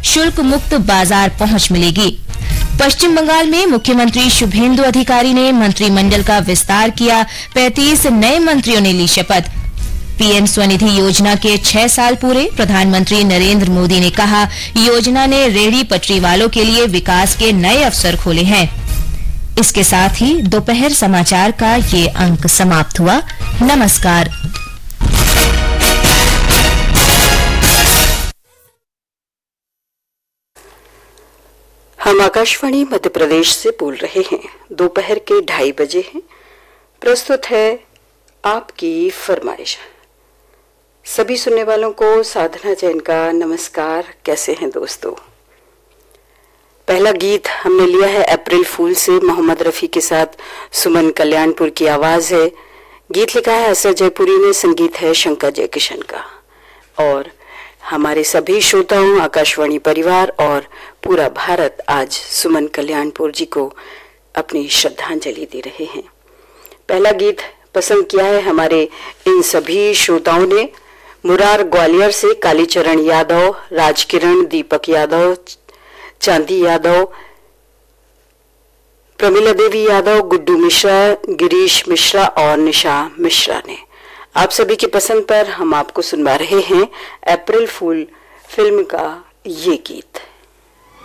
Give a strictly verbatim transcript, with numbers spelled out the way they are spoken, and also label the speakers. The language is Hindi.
Speaker 1: शुल्क मुक्त बाजार पहुंच मिलेगी। पश्चिम बंगाल में मुख्यमंत्री शुभेंदु अधिकारी ने मंत्रिमंडल का विस्तार किया। पैंतीस नए मंत्रियों ने ली शपथ। पीएम स्वनिधि योजना के छह साल पूरे। प्रधानमंत्री नरेंद्र मोदी ने कहा, योजना ने रेहड़ी पटरी वालों के लिए विकास के नए अवसर खोले हैं। इसके साथ ही दोपहर समाचार का ये अंक समाप्त हुआ। नमस्कार।
Speaker 2: हम आकाशवाणी मध्य प्रदेश से बोल रहे हैं। दोपहर के ढाई बजे हैं। प्रस्तुत है आपकी फरमाइश। सभी सुनने वालों को साधना जैन का नमस्कार। कैसे हैं दोस्तों? पहला गीत हमने लिया है अप्रैल फूल से, मोहम्मद रफी के साथ सुमन कल्याणपुर की आवाज है। गीत लिखा है असर जयपुरी ने, संगीत है शंकर जयकिशन का। और हमारे सभी श्रोताओं, आकाशवाणी परिवार और पूरा भारत आज सुमन कल्याणपुर जी को अपनी श्रद्धांजलि दे रहे हैं। पहला गीत पसंद किया है हमारे इन सभी श्रोताओं ने। मुरार ग्वालियर से कालीचरण यादव, राजकिरण, दीपक यादव, चांदी यादव, प्रमिला देवी यादव, गुड्डू मिश्रा, गिरीश मिश्रा और निशा मिश्रा ने। आप सभी की पसंद पर हम आपको सुनवा रहे हैं अप्रैल फूल फिल्म का ये गीत।